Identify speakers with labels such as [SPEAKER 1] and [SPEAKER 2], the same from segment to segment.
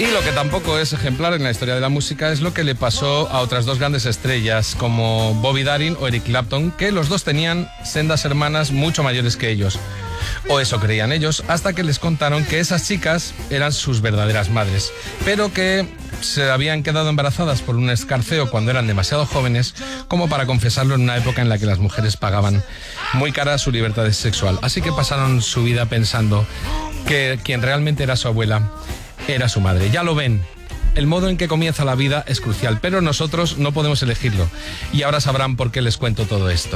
[SPEAKER 1] Y lo que tampoco es ejemplar en la historia de la música es lo que le pasó a otras dos grandes estrellas como Bobby Darin o Eric Clapton, que los dos tenían sendas hermanas mucho mayores que ellos. O eso creían ellos, hasta que les contaron que esas chicas eran sus verdaderas madres, pero que se habían quedado embarazadas por un escarceo cuando eran demasiado jóvenes como para confesarlo en una época en la que las mujeres pagaban muy cara su libertad sexual. Así que pasaron su vida pensando que quien realmente era su abuela era su madre. Ya lo ven, el modo en que comienza la vida es crucial, pero nosotros no podemos elegirlo. Y ahora sabrán por qué les cuento todo esto.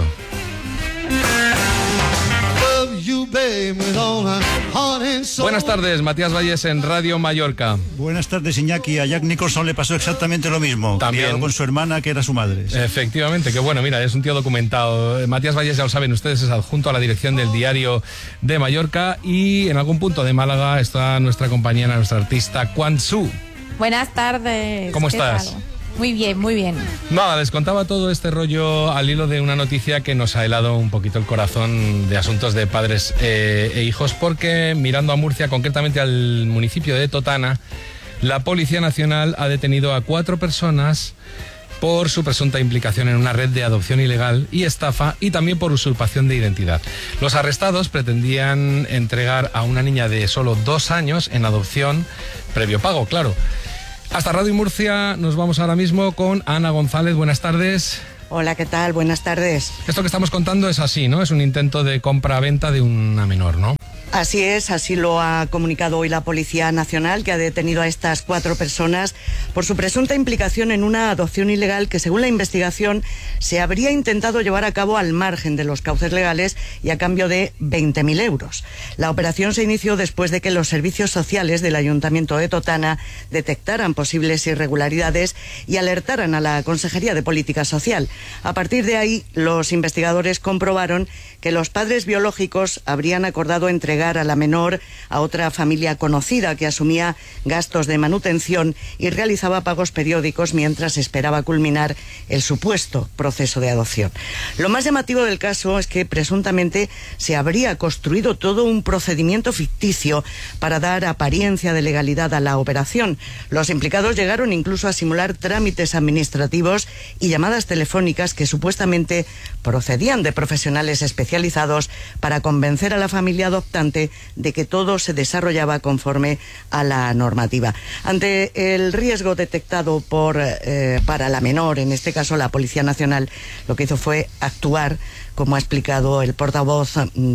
[SPEAKER 1] Buenas tardes, Matías Valles en Radio Mallorca.
[SPEAKER 2] Buenas tardes, Iñaki. A Jack Nicholson le pasó exactamente lo mismo.
[SPEAKER 1] También
[SPEAKER 2] criado con su hermana, que era su madre.
[SPEAKER 1] Efectivamente, que bueno, mira, es un tío documentado. Matías Valles, ya lo saben ustedes, es adjunto a la dirección del Diario de Mallorca, y en algún punto de Málaga está nuestra compañera, nuestra artista, Quan Su.
[SPEAKER 3] Buenas tardes.
[SPEAKER 1] ¿Cómo estás?
[SPEAKER 3] Tal? Muy bien, muy bien.
[SPEAKER 1] Nada, les contaba todo este rollo al hilo de una noticia que nos ha helado un poquito el corazón de asuntos de padres e hijos, porque mirando a Murcia, concretamente al municipio de Totana, la Policía Nacional ha detenido a 4 personas por su presunta implicación en una red de adopción ilegal y estafa, y también por usurpación de identidad. Los arrestados pretendían entregar a una niña de solo 2 años en adopción, previo pago, claro. Hasta Radio Murcia nos vamos ahora mismo con Ana González. Buenas tardes.
[SPEAKER 4] Hola, ¿qué tal? Buenas tardes.
[SPEAKER 1] Esto que estamos contando es así, ¿no? Es un intento de compra-venta de una menor, ¿no?
[SPEAKER 4] Así es, así lo ha comunicado hoy la Policía Nacional, que ha detenido a estas 4 personas por su presunta implicación en una adopción ilegal que, según la investigación, se habría intentado llevar a cabo al margen de los cauces legales y a cambio de 20.000 euros. La operación se inició después de que los servicios sociales del Ayuntamiento de Totana detectaran posibles irregularidades y alertaran a la Consejería de Política Social. A partir de ahí, los investigadores comprobaron que los padres biológicos habrían acordado entregar a la menor a otra familia conocida que asumía gastos de manutención y realizaba pagos periódicos mientras esperaba culminar el supuesto proceso de adopción. Lo más llamativo del caso es que presuntamente se habría construido todo un procedimiento ficticio para dar apariencia de legalidad a la operación. Los implicados llegaron incluso a simular trámites administrativos y llamadas telefónicas que supuestamente procedían de profesionales especializados para convencer a la familia adoptante de que todo se desarrollaba conforme a la normativa. Ante el riesgo detectado para la menor, en este caso la Policía Nacional, lo que hizo fue actuar, como ha explicado el portavoz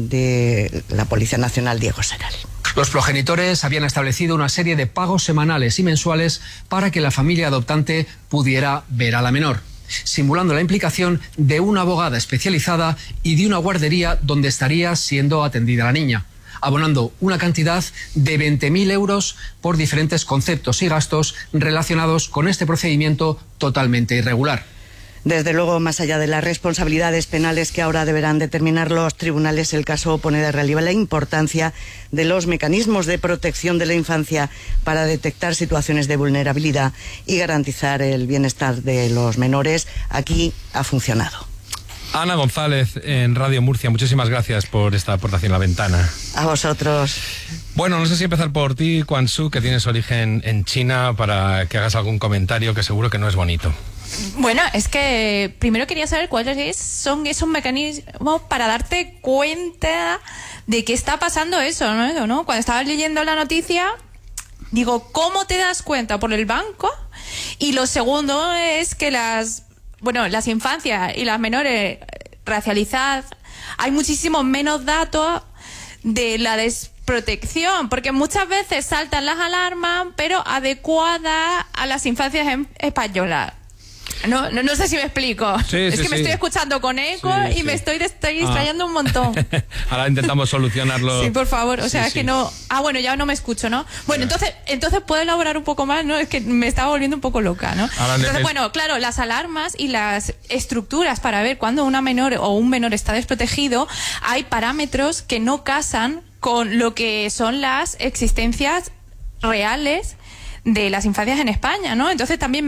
[SPEAKER 4] de la Policía Nacional, Diego Seral.
[SPEAKER 5] Los progenitores habían establecido una serie de pagos semanales y mensuales para que la familia adoptante pudiera ver a la menor, simulando la implicación de una abogada especializada y de una guardería donde estaría siendo atendida la niña, abonando una cantidad de 20.000 euros por diferentes conceptos y gastos relacionados con este procedimiento totalmente irregular.
[SPEAKER 4] Desde luego, más allá de las responsabilidades penales que ahora deberán determinar los tribunales, el caso pone de relieve la importancia de los mecanismos de protección de la infancia para detectar situaciones de vulnerabilidad y garantizar el bienestar de los menores. Aquí ha funcionado.
[SPEAKER 1] Ana González en Radio Murcia, muchísimas gracias por esta aportación a la ventana.
[SPEAKER 4] A vosotros.
[SPEAKER 1] Bueno, no sé si empezar por ti, Quan Su, que tienes origen en China, para que hagas algún comentario que seguro que no es bonito.
[SPEAKER 3] Bueno, es que primero quería saber cuáles son esos mecanismos para darte cuenta de que está pasando eso, ¿no? Cuando estaba leyendo la noticia, digo, ¿cómo te das cuenta? Por el banco. Y lo segundo es que las infancias y las menores racializadas, hay muchísimos menos datos de la desprotección, porque muchas veces saltan las alarmas, pero adecuadas a las infancias españolas. No sé si me explico.
[SPEAKER 1] Sí,
[SPEAKER 3] es que
[SPEAKER 1] sí.
[SPEAKER 3] me estoy escuchando con eco y me estoy distrayendo un montón.
[SPEAKER 1] Ahora intentamos solucionarlo.
[SPEAKER 3] Sí, por favor. O sea, es que no... bueno, ya no me escucho, ¿no? Bueno, entonces puedo elaborar un poco más, ¿no? Es que me estaba volviendo un poco loca, ¿no? Entonces, bueno, claro, las alarmas y las estructuras para ver cuándo una menor o un menor está desprotegido, hay parámetros que no casan con lo que son las existencias reales de las infancias en España, ¿no? Entonces también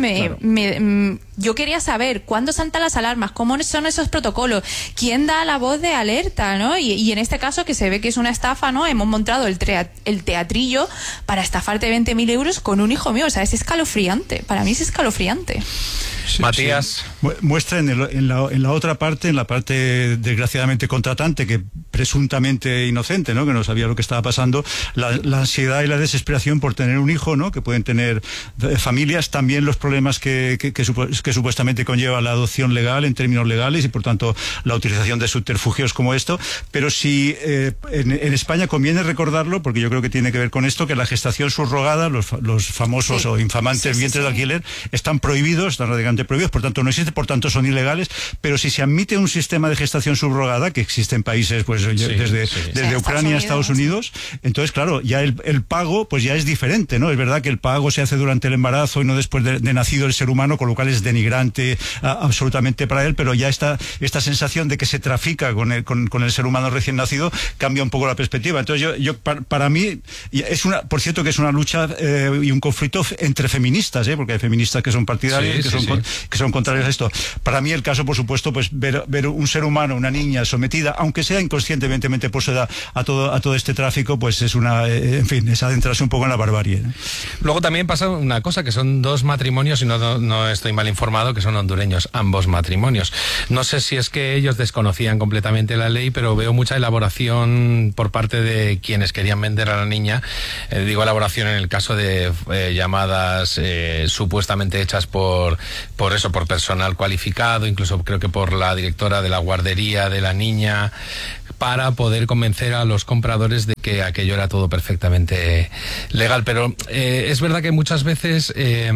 [SPEAKER 3] yo quería saber cuándo saltan las alarmas, cómo son esos protocolos, quién da la voz de alerta, ¿no? Y en este caso, que se ve que es una estafa, ¿no? Hemos montado el teatrillo para estafarte 20.000 euros con un hijo mío. O sea, es escalofriante. Para mí es escalofriante.
[SPEAKER 2] Sí,
[SPEAKER 1] Matías.
[SPEAKER 2] Sí. Muestra en la otra parte, en la parte desgraciadamente contratante, que presuntamente inocente, ¿no? Que no sabía lo que estaba pasando, la ansiedad y la desesperación por tener un hijo, ¿no? Que pueden tener familias, también los problemas que supuestamente conlleva la adopción legal en términos legales y por tanto la utilización de subterfugios como esto. Pero sí, en España conviene recordarlo, porque yo creo que tiene que ver con esto, que la gestación subrogada, los famosos o infamantes vientres de alquiler, están prohibidos, están radicalmente prohibidos, por tanto no existe, por tanto son ilegales, pero si se admite un sistema de gestación subrogada, que existe en países pues desde Ucrania a Estados Unidos, entonces claro, ya el pago pues ya es diferente, ¿no? Es verdad que el pago se hace durante el embarazo y no después de nacido el ser humano, con lo cual es denigrante absolutamente para él, pero ya esta sensación de que se trafica con el ser humano recién nacido cambia un poco la perspectiva. Entonces para mí por cierto que es una lucha y un conflicto entre feministas, porque hay feministas que son partidarias que son contrarios a esto. Para mí el caso, por supuesto, pues ver un ser humano, una niña sometida, aunque sea inconscientemente poseída a todo este tráfico, pues es es adentrarse un poco en la barbarie, ¿no?
[SPEAKER 1] Luego también pasa una cosa, que son dos matrimonios, y no estoy mal informado, que son hondureños, ambos matrimonios. No sé si es que ellos desconocían completamente la ley, pero veo mucha elaboración por parte de quienes querían vender a la niña. Digo elaboración en el caso de llamadas supuestamente hechas por personal cualificado, incluso creo que por la directora de la guardería de la niña, para poder convencer a los compradores de que aquello era todo perfectamente legal. Pero es verdad que muchas veces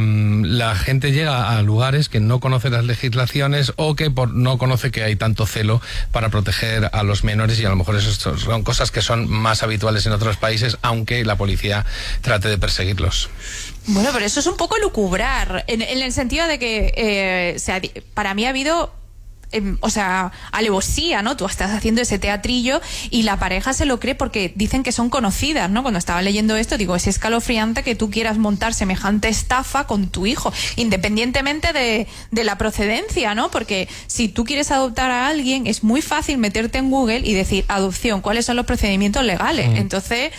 [SPEAKER 1] la gente llega a lugares que no conoce las legislaciones o que no conoce que hay tanto celo para proteger a los menores, y a lo mejor eso son cosas que son más habituales en otros países, aunque la policía trate de perseguirlos.
[SPEAKER 3] Bueno, pero eso es un poco lucubrar, en el sentido de que para mí ha habido alevosía, ¿no? Tú estás haciendo ese teatrillo y la pareja se lo cree porque dicen que son conocidas, ¿no? Cuando estaba leyendo esto, digo, es escalofriante que tú quieras montar semejante estafa con tu hijo, independientemente de la procedencia, ¿no? Porque si tú quieres adoptar a alguien, es muy fácil meterte en Google y decir adopción, ¿cuáles son los procedimientos legales? Entonces,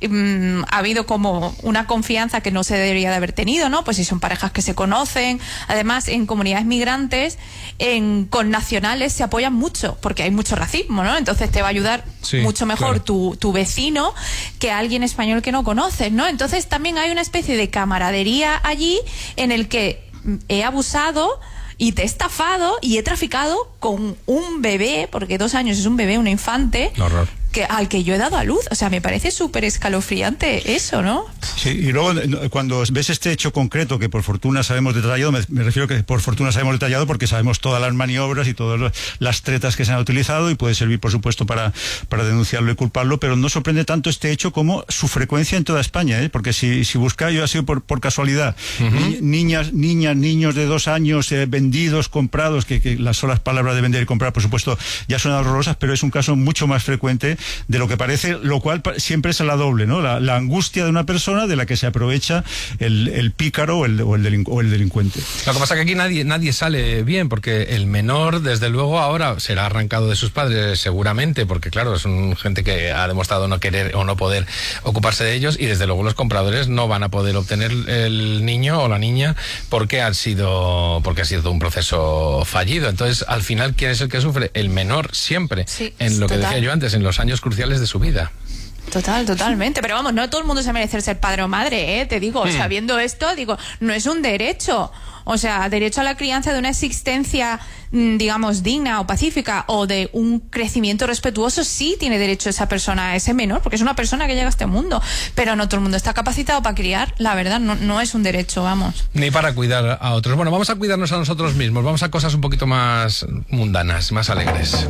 [SPEAKER 3] ha habido como una confianza que no se debería de haber tenido, ¿no? Pues si son parejas que se conocen, además en comunidades migrantes, con nacionales se apoyan mucho, porque hay mucho racismo, ¿no? Entonces te va a ayudar mucho mejor tu vecino que alguien español que no conoces, ¿no? Entonces también hay una especie de camaradería allí en el que he abusado y te he estafado y he traficado con un bebé, porque 2 años es un bebé, un infante, al que yo he dado a luz. O sea, me parece súper escalofriante eso, ¿no?
[SPEAKER 2] Sí, y luego cuando ves este hecho concreto, que por fortuna sabemos detallado, me refiero que por fortuna sabemos detallado porque sabemos todas las maniobras y todas las tretas que se han utilizado, y puede servir, por supuesto, para denunciarlo y culparlo, pero no sorprende tanto este hecho como su frecuencia en toda España, porque si buscáis, yo ha sido por casualidad, niños de 2 años vendidos, comprados, que las solas palabras de vender y comprar, por supuesto, ya son horrorosas, pero es un caso mucho más frecuente de lo que parece, lo cual siempre es a la doble, ¿no? La angustia de una persona de la que se aprovecha el pícaro o el delincuente.
[SPEAKER 1] Lo que pasa es que aquí nadie sale bien, porque el menor, desde luego, ahora será arrancado de sus padres seguramente, porque claro, es gente que ha demostrado no querer o no poder ocuparse de ellos, y desde luego los compradores no van a poder obtener el niño o la niña porque ha sido un proceso fallido. Entonces, al final, ¿quién es el que sufre? El menor siempre, en lo que decía yo antes, en los años cruciales de su vida.
[SPEAKER 3] Totalmente, pero vamos, no todo el mundo se merece ser padre o madre, te digo, sabiendo esto, digo, no es un derecho. O sea, derecho a la crianza de una existencia, digamos, digna o pacífica, o de un crecimiento respetuoso, sí tiene derecho esa persona, ese menor, porque es una persona que llega a este mundo, pero no todo el mundo está capacitado para criar, la verdad, no es un derecho, vamos.
[SPEAKER 1] Ni para cuidar a otros. Bueno, vamos a cuidarnos a nosotros mismos, vamos a cosas un poquito más mundanas, más alegres.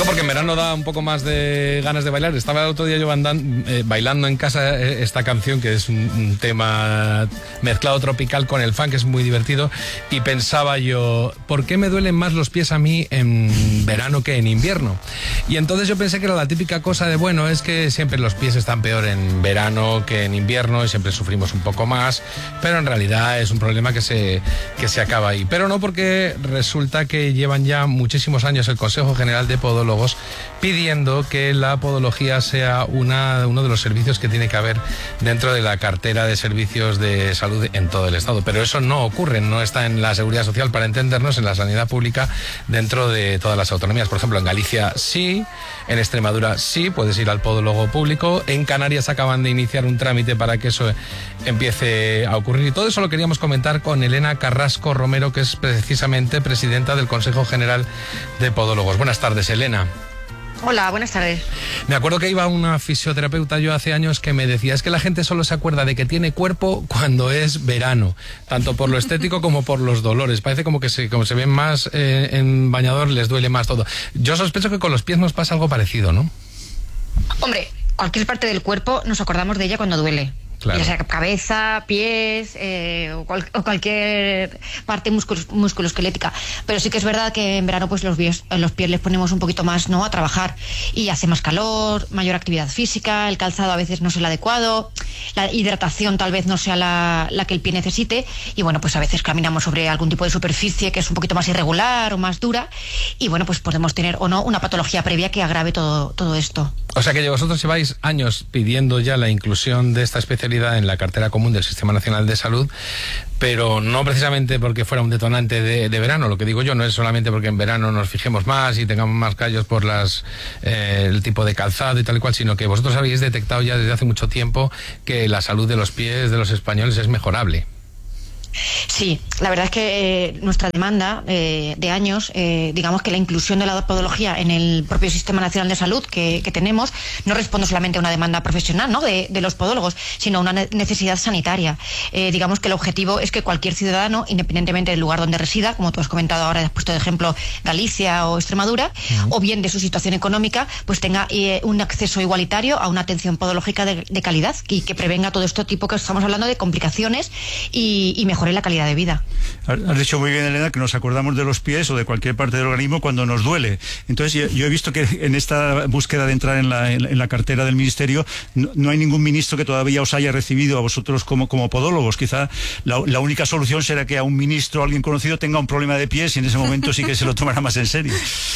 [SPEAKER 1] Digo porque en verano da un poco más de ganas de bailar. Estaba el otro día yo bailando en casa esta canción, que es un tema mezclado tropical con el funk, que es muy divertido, y pensaba yo, ¿por qué me duelen más los pies a mí en verano que en invierno? Y entonces yo pensé que era la típica cosa de, bueno, es que siempre los pies están peor en verano que en invierno y siempre sufrimos un poco más, pero en realidad es un problema que se acaba ahí. Pero no, porque resulta que llevan ya muchísimos años el Consejo General de Podólogos pidiendo que la podología sea uno de los servicios que tiene que haber dentro de la cartera de servicios de salud en todo el Estado. Pero eso no ocurre, no está en la Seguridad Social, para entendernos, en la sanidad pública dentro de todas las autonomías. Por ejemplo, en Galicia sí, en Extremadura sí, puedes ir al podólogo público, en Canarias acaban de iniciar un trámite para que eso empiece a ocurrir. Y todo eso lo queríamos comentar con Elena Carrasco Romero, que es precisamente presidenta del Consejo General de Podólogos. Buenas tardes, Elena.
[SPEAKER 6] Hola, buenas tardes.
[SPEAKER 1] Me acuerdo que iba a una fisioterapeuta yo hace años que me decía, es que la gente solo se acuerda de que tiene cuerpo cuando es verano, tanto por lo estético como por los dolores. Parece como se ven más en bañador, les duele más todo. Yo sospecho que con los pies nos pasa algo parecido, ¿no?
[SPEAKER 6] Hombre, cualquier parte del cuerpo nos acordamos de ella cuando duele. Claro. Ya sea cabeza, pies o cualquier parte musculoesquelética. Pero sí que es verdad que en verano pues los pies les ponemos un poquito más, ¿no?, a trabajar, y hace más calor, mayor actividad física, el calzado a veces no es el adecuado, la hidratación tal vez no sea la que el pie necesite, y bueno, pues a veces caminamos sobre algún tipo de superficie que es un poquito más irregular o más dura, y bueno, pues podemos tener o no una patología previa que agrave todo esto.
[SPEAKER 1] O sea que vosotros lleváis años pidiendo ya la inclusión de esta especialidad en la cartera común del Sistema Nacional de Salud, pero no precisamente porque fuera un detonante de verano. Lo que digo yo no es solamente porque en verano nos fijemos más y tengamos más callos por el tipo de calzado y tal y cual, sino que vosotros habéis detectado ya desde hace mucho tiempo que la salud de los pies de los españoles es mejorable.
[SPEAKER 6] Sí, la verdad es que nuestra demanda de años, digamos que la inclusión de la podología en el propio Sistema Nacional de Salud que tenemos no responde solamente a una demanda profesional, ¿no?, de los podólogos, sino a una necesidad sanitaria. Digamos que el objetivo es que cualquier ciudadano, independientemente del lugar donde resida, como tú has comentado ahora, has puesto de ejemplo Galicia o Extremadura, o bien de su situación económica, pues tenga un acceso igualitario a una atención podológica de calidad y que prevenga todo esto tipo que estamos hablando de complicaciones y mejore la calidad de vida.
[SPEAKER 2] Has dicho muy bien, Elena, que nos acordamos de los pies o de cualquier parte del organismo cuando nos duele. Entonces yo he visto que en esta búsqueda de entrar en la cartera del Ministerio no hay ningún ministro que todavía os haya recibido a vosotros como podólogos. Quizá la única solución será que a un ministro o alguien conocido tenga un problema de pies y en ese momento sí que se lo tomará más en serio.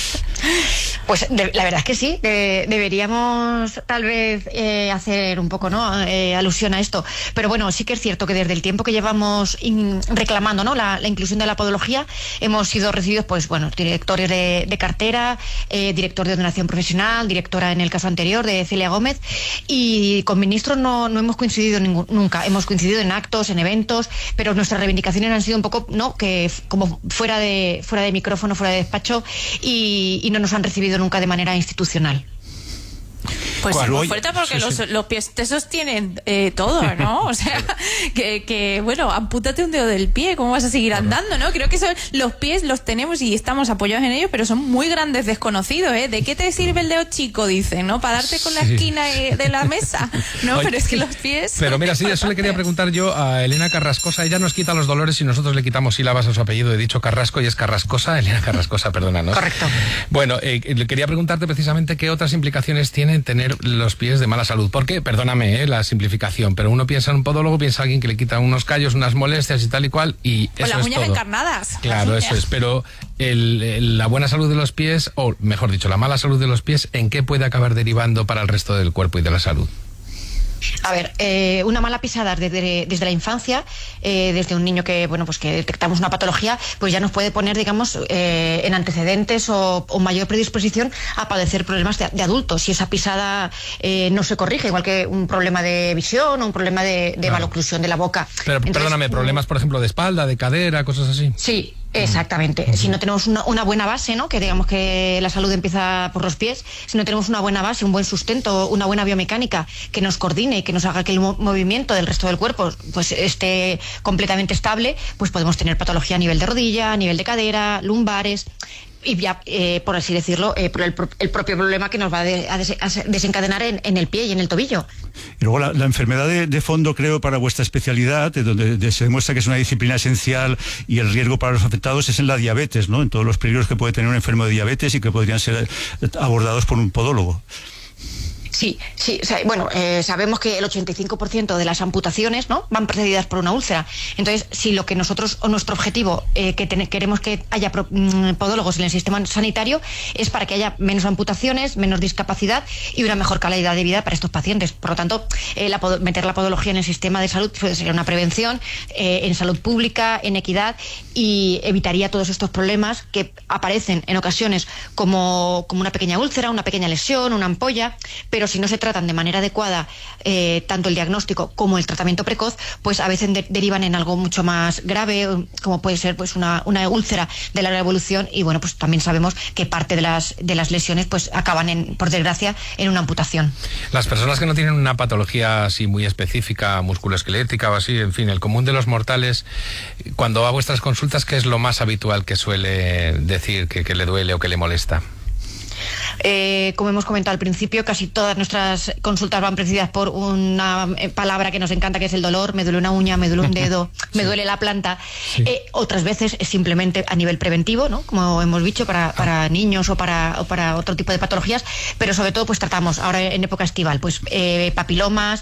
[SPEAKER 6] Pues la verdad es que sí, deberíamos tal vez hacer un poco, ¿no?, alusión a esto. Pero bueno, sí que es cierto que desde el tiempo que llevamos reclamando, ¿no?, la inclusión de la podología, hemos sido recibidos, pues bueno, directores de cartera, director de ordenación profesional, directora en el caso anterior de Celia Gómez, y con ministros no hemos coincidido nunca. Hemos coincidido en actos, en eventos, pero nuestras reivindicaciones han sido un poco, ¿no?, que como fuera de micrófono, fuera de despacho, y no nos han recibido nunca de manera institucional.
[SPEAKER 3] Pues es muy fuerte porque los pies te sostienen todo, ¿no? O sea, que bueno, ampútate un dedo del pie, ¿cómo vas a seguir andando, no? Creo que los pies los tenemos y estamos apoyados en ellos, pero son muy grandes desconocidos, ¿eh? ¿De qué te sirve el dedo chico, dicen, no? Para darte con la esquina de la mesa, ¿no? Oye, pero es que los pies...
[SPEAKER 1] Pero mira, sí, eso le quería preguntar yo a Elena Carrascosa. Ella nos quita los dolores y nosotros le quitamos sílabas a su apellido. He dicho Carrasco y es Carrascosa. Elena Carrascosa, perdónanos.
[SPEAKER 6] Correcto.
[SPEAKER 1] Bueno, le quería preguntarte precisamente qué otras implicaciones tienen tener los pies de mala salud. Porque, perdóname, la simplificación, pero uno piensa en un podólogo, piensa en alguien que le quita unos callos, unas molestias y tal y cual, y eso es todo.
[SPEAKER 3] O las uñas encarnadas.
[SPEAKER 1] Claro, eso es, pero la buena salud de los pies, o mejor dicho, la mala salud de los pies, ¿en qué puede acabar derivando para el resto del cuerpo y de la salud?
[SPEAKER 6] A ver, una mala pisada desde la infancia, desde un niño que, bueno, pues que detectamos una patología, pues ya nos puede poner, digamos, en antecedentes o mayor predisposición a padecer problemas de adultos, si esa pisada no se corrige, igual que un problema de visión o un problema de maloclusión de la boca.
[SPEAKER 1] Pero, entonces, perdóname, problemas, por ejemplo, de espalda, de cadera, cosas así.
[SPEAKER 6] Sí. Exactamente. Si no tenemos una buena base, ¿no?, que digamos que la salud empieza por los pies, si no tenemos una buena base, un buen sustento, una buena biomecánica que nos coordine y que nos haga que el movimiento del resto del cuerpo pues esté completamente estable, pues podemos tener patología a nivel de rodilla, a nivel de cadera, lumbares. y ya, por así decirlo, por el propio problema que nos va a desencadenar en el pie y en el tobillo.
[SPEAKER 2] Y luego la enfermedad de fondo, creo, para vuestra especialidad, donde se demuestra que es una disciplina esencial y el riesgo para los afectados es en la diabetes, ¿no? En todos los peligros que puede tener un enfermo de diabetes y que podrían ser abordados por un podólogo.
[SPEAKER 6] Sí, o sea, bueno, sabemos que el 85% de las amputaciones, ¿no?, van precedidas por una úlcera. Entonces, si lo que nosotros, o nuestro objetivo, queremos que haya podólogos en el sistema sanitario, es para que haya menos amputaciones, menos discapacidad y una mejor calidad de vida para estos pacientes. Por lo tanto, meter la podología en el sistema de salud puede ser una prevención en salud pública, en equidad, y evitaría todos estos problemas que aparecen en ocasiones como una pequeña úlcera, una pequeña lesión, una ampolla, pero si no se tratan de manera adecuada, tanto el diagnóstico como el tratamiento precoz, pues a veces derivan en algo mucho más grave, como puede ser pues una úlcera de larga evolución, y bueno, pues también sabemos que parte de las lesiones pues acaban, por desgracia, en una amputación.
[SPEAKER 1] Las personas que no tienen una patología así muy específica, musculoesquelética o así, en fin, el común de los mortales, cuando va a vuestras consultas, ¿qué es lo más habitual que suele decir que le duele o que le molesta?
[SPEAKER 6] Como hemos comentado al principio, casi todas nuestras consultas van precedidas por una palabra que nos encanta, que es el dolor. Me duele una uña, me duele un dedo, me duele la planta. Sí. Otras veces es simplemente a nivel preventivo, ¿no?, como hemos dicho, para niños o para otro tipo de patologías, pero sobre todo pues tratamos ahora en época estival pues papilomas,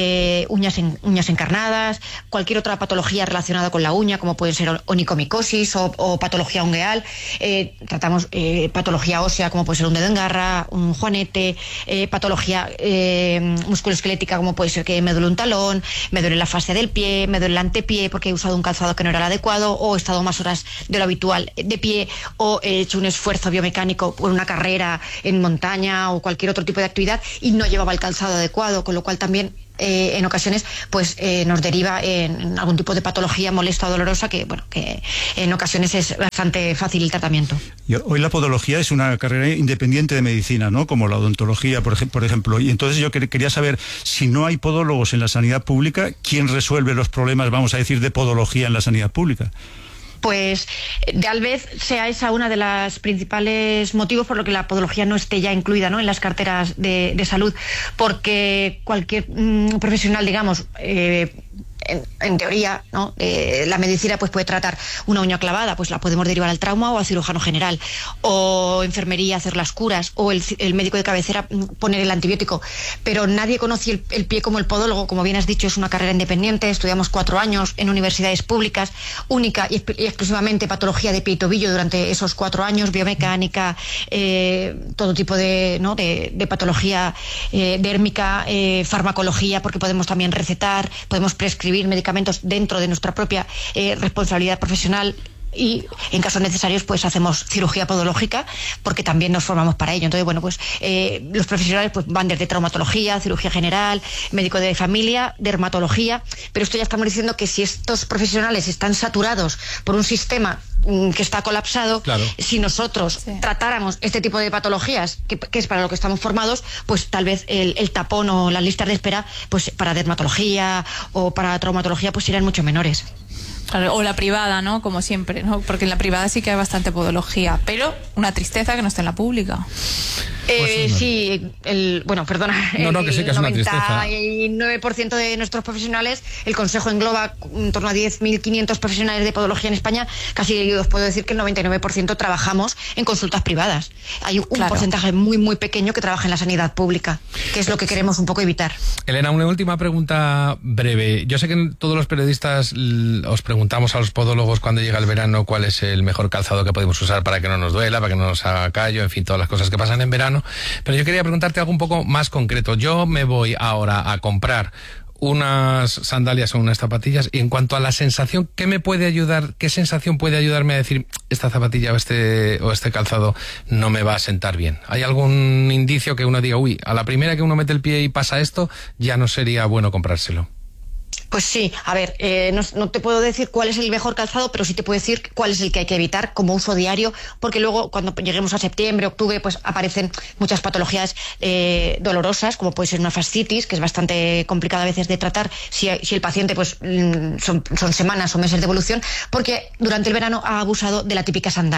[SPEAKER 6] uñas encarnadas, cualquier otra patología relacionada con la uña, como puede ser onicomicosis o patología ungueal. Tratamos patología ósea, como puede ser un dedo en garra, un juanete, patología musculoesquelética, como puede ser que me duele un talón, me duele la fascia del pie, me duele el antepié porque he usado un calzado que no era el adecuado, o he estado más horas de lo habitual de pie, o he hecho un esfuerzo biomecánico por una carrera en montaña o cualquier otro tipo de actividad y no llevaba el calzado adecuado, con lo cual también en ocasiones pues nos deriva en algún tipo de patología molesta o dolorosa que en ocasiones es bastante fácil el tratamiento.
[SPEAKER 2] Y hoy la podología es una carrera independiente de medicina, ¿no?, como la odontología, por ejemplo. Y entonces yo quería saber, si no hay podólogos en la sanidad pública, ¿quién resuelve los problemas, vamos a decir, de podología en la sanidad pública?
[SPEAKER 6] Pues tal vez sea esa una de las principales motivos por lo que la podología no esté ya incluida, ¿no?, en las carteras de salud, porque cualquier profesional, digamos, en teoría, ¿no?, la medicina pues puede tratar una uña clavada, pues la podemos derivar al trauma o al cirujano general, o enfermería hacer las curas, o el médico de cabecera poner el antibiótico, pero nadie conoce el pie como el podólogo. Como bien has dicho, es una carrera independiente, estudiamos 4 años en universidades públicas, única y exclusivamente patología de pie y tobillo durante esos 4 años, biomecánica, todo tipo de patología dérmica, farmacología, porque podemos también recetar, podemos prescribir medicamentos dentro de nuestra propia responsabilidad profesional, y en casos necesarios pues hacemos cirugía podológica porque también nos formamos para ello. Entonces, bueno, pues los profesionales pues van desde traumatología, cirugía general, médico de familia, dermatología, pero esto ya estamos diciendo que si estos profesionales están saturados por un sistema que está colapsado, claro, si nosotros tratáramos este tipo de patologías, que es para lo que estamos formados, pues tal vez el tapón o las listas de espera pues para dermatología o para traumatología pues serían mucho menores.
[SPEAKER 3] Claro, o la privada, ¿no?, como siempre, ¿no?, porque en la privada sí que hay bastante podología, pero una tristeza que no esté en la pública.
[SPEAKER 1] Pues
[SPEAKER 6] sí, perdona.
[SPEAKER 1] No, que sí, que es una tristeza.
[SPEAKER 6] El 99% de nuestros profesionales, el Consejo engloba en torno a 10.500 profesionales de podología en España, casi os puedo decir que el 99% trabajamos en consultas privadas. Hay un porcentaje muy, muy pequeño que trabaja en la sanidad pública, que es lo que queremos un poco evitar.
[SPEAKER 1] Elena, una última pregunta breve. Yo sé que todos los periodistas os preguntamos a los podólogos cuando llega el verano cuál es el mejor calzado que podemos usar para que no nos duela, para que no nos haga callo, en fin, todas las cosas que pasan en verano. Pero yo quería preguntarte algo un poco más concreto. Yo me voy ahora a comprar unas sandalias o unas zapatillas, y en cuanto a la sensación, ¿qué sensación puede ayudarme a decir esta zapatilla o este calzado no me va a sentar bien? ¿Hay algún indicio que uno diga, a la primera que uno mete el pie y pasa esto, ya no sería bueno comprárselo?
[SPEAKER 6] Pues sí, a ver, no te puedo decir cuál es el mejor calzado, pero sí te puedo decir cuál es el que hay que evitar como uso diario, porque luego cuando lleguemos a septiembre, octubre, pues aparecen muchas patologías dolorosas, como puede ser una fascitis, que es bastante complicada a veces de tratar si el paciente pues son semanas o meses de evolución, porque durante el verano ha abusado de la típica sandalia.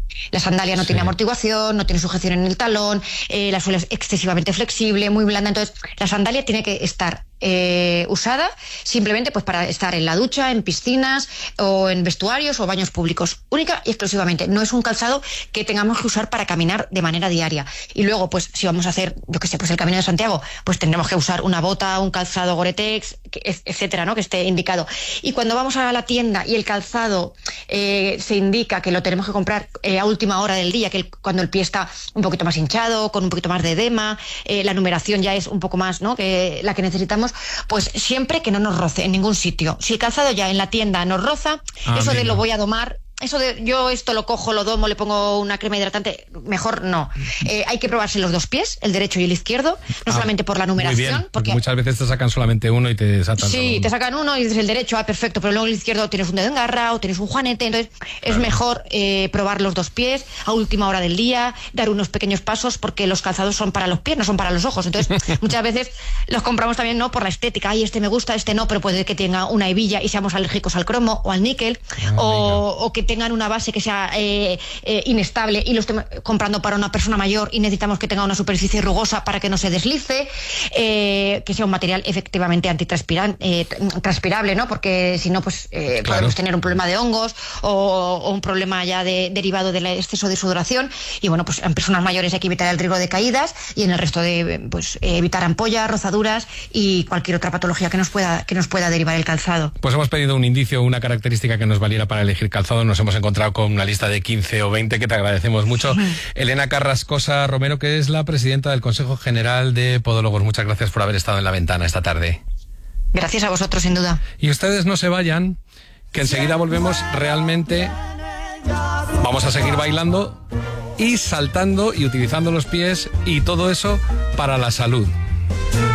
[SPEAKER 6] La sandalia no tiene amortiguación, no tiene sujeción en el talón, la suela es excesivamente flexible, muy blanda. Entonces, la sandalia tiene que estar usada simplemente pues para estar en la ducha, en piscinas o en vestuarios o baños públicos, única y exclusivamente. No es un calzado que tengamos que usar para caminar de manera diaria. Y luego, pues si vamos a hacer, yo qué sé, pues el Camino de Santiago, pues tendremos que usar una bota, un calzado Gore-Tex, etcétera, ¿no? Que esté indicado. Y cuando vamos a la tienda y el calzado se indica que lo tenemos que comprar a última hora del día, que cuando el pie está un poquito más hinchado, con un poquito más de edema, la numeración ya es un poco más, ¿no?, que la que necesitamos, pues siempre que no nos roce en ningún sitio. Si el calzado ya en la tienda nos roza, eso de lo voy a domar, eso de yo esto lo cojo, lo domo, le pongo una crema hidratante, mejor no. Hay que probarse los dos pies, el derecho y el izquierdo, no solamente por la numeración.
[SPEAKER 1] Muy bien, porque muchas veces te sacan solamente uno y te desatan.
[SPEAKER 6] Sí, te sacan uno y dices el derecho, perfecto, pero luego el izquierdo tienes un dedo engarrado, tienes un juanete, entonces es mejor probar los dos pies a última hora del día, dar unos pequeños pasos, porque los calzados son para los pies, no son para los ojos. Entonces muchas veces los compramos también no por la estética, este me gusta, este no, pero puede que tenga una hebilla y seamos alérgicos al cromo o al níquel, o que tengan una base que sea inestable y lo estemos comprando para una persona mayor y necesitamos que tenga una superficie rugosa para que no se deslice, que sea un material efectivamente antitranspirable, ¿no? Porque si no, pues podemos tener un problema de hongos o un problema ya derivado del exceso de sudoración. Y bueno, pues en personas mayores hay que evitar el riesgo de caídas, y en el resto de evitar ampollas, rozaduras y cualquier otra patología que nos pueda derivar el calzado.
[SPEAKER 1] Pues hemos pedido un indicio, una característica que nos valiera para elegir calzado. Nos hemos encontrado con una lista de 15 o 20 que te agradecemos mucho. Elena Carrascosa Romero, que es la presidenta del Consejo General de Podólogos. Muchas gracias por haber estado en La Ventana esta tarde.
[SPEAKER 6] Gracias a vosotros, sin duda.
[SPEAKER 1] Y ustedes no se vayan, que enseguida volvemos. Realmente vamos a seguir bailando y saltando y utilizando los pies y todo eso para la salud.